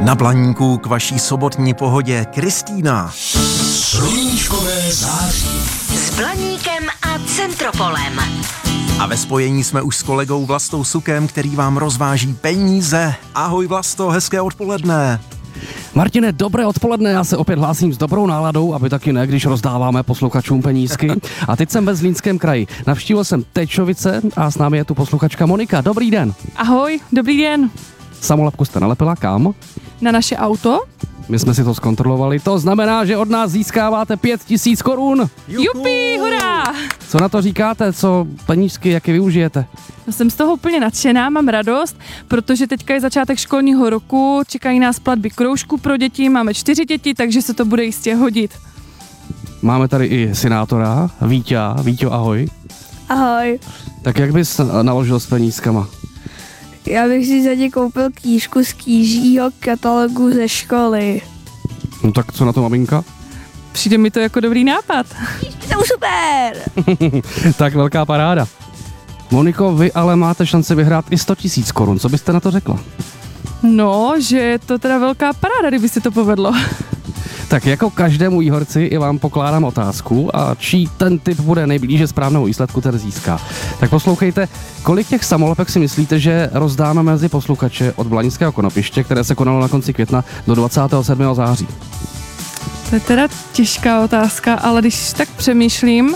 Na Blaníku k vaší sobotní pohodě Kristýna. Sluníčkové září. S Blaníkem a Centropolem. A ve spojení jsme už s kolegou Vlastou Sukem, který vám rozváží peníze. Ahoj Vlasto, hezké odpoledne. Martine, dobré odpoledne, já se opět hlásím s dobrou náladou, aby taky ne, když rozdáváme posluchačům penízky. A teď jsem ve Zlínském kraji. Navštívil jsem Tečovice a s námi je tu posluchačka Monika. Dobrý den. Ahoj, dobrý den. Samolepku jste nalepila kam? Na naše auto? My jsme si to zkontrolovali, to znamená, že od nás získáváte 5 000 korun. Jupi, hurá! Co na to říkáte, co penízky, jak je využijete? No, jsem z toho úplně nadšená, mám radost, protože teďka je začátek školního roku, čekají nás platby kroužku pro děti, máme 4 děti, takže se to bude jistě hodit. Máme tady i senátora, Víťo, ahoj. Ahoj, Tak jak bys naložil s penízkama? já bych si za ně koupil knížku z knížího katalogu ze školy. No tak co na to, maminka? Přijde mi to jako dobrý nápad. Jsou super! Tak velká paráda. Moniko, vy ale máte šanci vyhrát i 100 000 korun, co byste na to řekla? No, že je to teda velká paráda, kdyby se to povedlo. Tak jako každému výhorci i vám pokládám otázku a čí ten typ bude nejblíže správného výsledku, ten získá. Tak poslouchejte, kolik těch samolepek si myslíte, že rozdáme mezi posluchače od Blaníckého konopiště, které se konalo na konci května do 27. září? To je teda těžká otázka, ale když tak přemýšlím,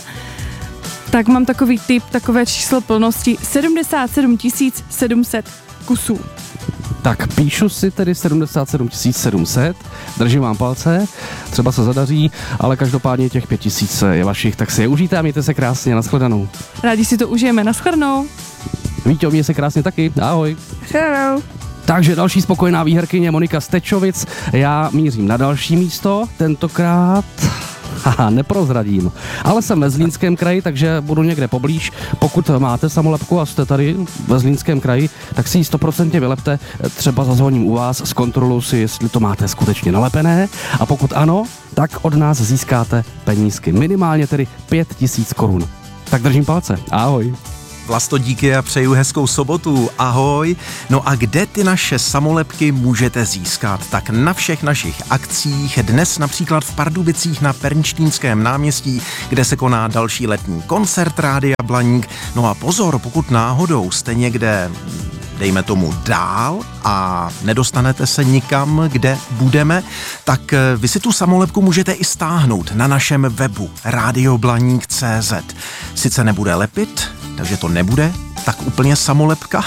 tak mám takový tip, takové číslo plnosti 77 700 kusů. Tak píšu si tedy 77 700, držím vám palce, třeba se zadaří, ale každopádně těch 5 000 je vašich, tak si je užijte a mějte se krásně, nashledanou. Rádi si to užijeme, nashledanou. Víťo, měj se krásně taky, ahoj. Hello. Takže další spokojená výherkyně Monika z Tečovic, já mířím na další místo, tentokrát... neprozradím. Ale jsem ve Zlínském kraji, takže budu někde poblíž. Pokud máte samolepku a jste tady ve Zlínském kraji, tak si ji 100% vylepte. Třeba zazvoním u vás, zkontroluji si, jestli to máte skutečně nalepené. A pokud ano, tak od nás získáte penízky. Minimálně tedy 5 000 korun. Tak držím palce. Ahoj. Vlasto, díky a přeju hezkou sobotu. Ahoj. No a kde ty naše samolepky můžete získat? Tak na všech našich akcích, dnes například v Pardubicích na Pernštínském náměstí, kde se koná další letní koncert Rádia Blaník. No a pozor, pokud náhodou jste někde, dejme tomu, dál a nedostanete se nikam, kde budeme, tak vy si tu samolepku můžete i stáhnout na našem webu radioblaník.cz. Sice nebude lepit, takže to nebude tak úplně samolepka,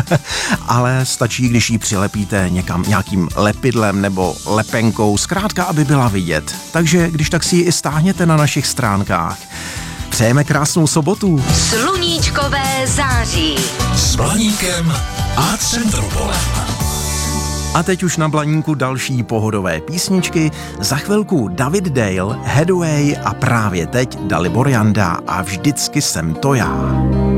ale stačí, když ji přilepíte někam nějakým lepidlem nebo lepenkou, zkrátka, aby byla vidět. Takže když tak si ji i stáhněte na našich stránkách. Přejeme krásnou sobotu. Sluníčkové září. S Blaníkem a Centropolem. A teď už na Blaníku další pohodové písničky. Za chvilku David Dale, Headway a právě teď Dalibor Janda a Vždycky jsem to já.